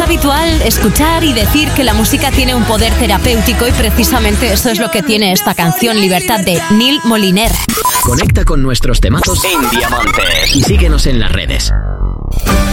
habitual escuchar y decir que la música tiene un poder terapéutico y precisamente eso es lo que tiene esta canción Libertad de Neil Moliner. Conecta con nuestros temazos en Diamantes y síguenos en las redes.